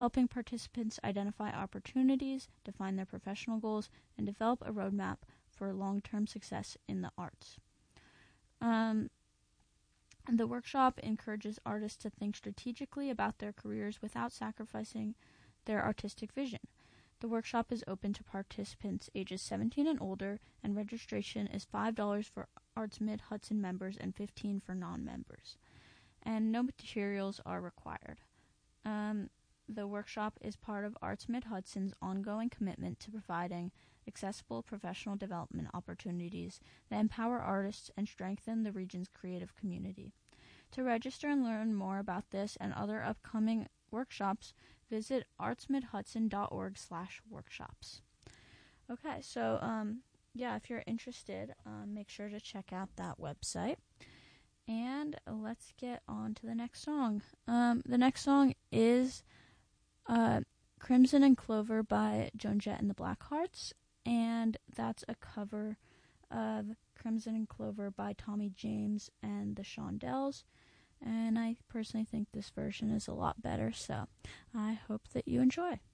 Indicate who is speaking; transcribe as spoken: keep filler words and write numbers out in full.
Speaker 1: helping participants identify opportunities, define their professional goals, and develop a roadmap for long-term success in the arts. Um, the workshop encourages artists to think strategically about their careers without sacrificing their artistic vision. The workshop is open to participants ages seventeen and older, and registration is five dollars for Arts Mid-Hudson members and fifteen dollars for non-members. And no materials are required. Um, the workshop is part of Arts Mid-Hudson's ongoing commitment to providing accessible professional development opportunities that empower artists and strengthen the region's creative community. To register and learn more about this and other upcoming workshops, visit artsmidhudson.org slash workshops. Okay, so, um, yeah, if you're interested, um, make sure to check out that website. And let's get on to the next song. Um, the next song is uh, Crimson and Clover by Joan Jett and the Blackhearts, and that's a cover of Crimson and Clover by Tommy James and the Shondells. And I personally think this version is a lot better, so I hope that you enjoy.